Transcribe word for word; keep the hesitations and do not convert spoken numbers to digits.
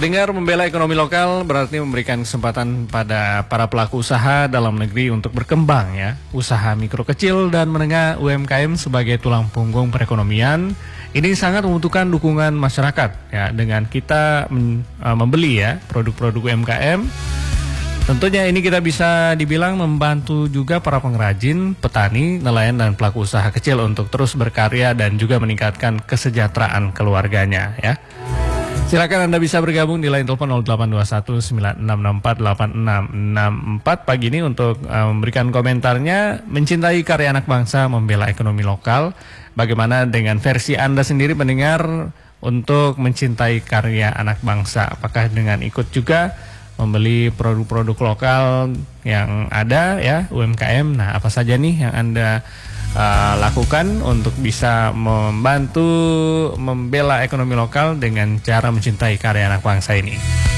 Pendengar, membela ekonomi lokal berarti memberikan kesempatan pada para pelaku usaha dalam negeri untuk berkembang ya. Usaha mikro kecil dan menengah U M K M sebagai tulang punggung perekonomian ini sangat membutuhkan dukungan masyarakat ya. Dengan kita men, uh, membeli ya produk-produk U M K M, tentunya ini kita bisa dibilang membantu juga para pengrajin, petani, nelayan dan pelaku usaha kecil untuk terus berkarya dan juga meningkatkan kesejahteraan keluarganya ya. Silakan Anda bisa bergabung di line telepon nol delapan dua satu sembilan enam enam empat delapan enam enam empat pagi ini untuk uh, memberikan komentarnya, mencintai karya anak bangsa, membela ekonomi lokal. Bagaimana dengan versi Anda sendiri pendengar untuk mencintai karya anak bangsa? Apakah dengan ikut juga membeli produk-produk lokal yang ada ya, U M K M? Nah, apa saja nih yang Anda Uh, lakukan untuk bisa membantu membela ekonomi lokal dengan cara mencintai karya anak bangsa ini?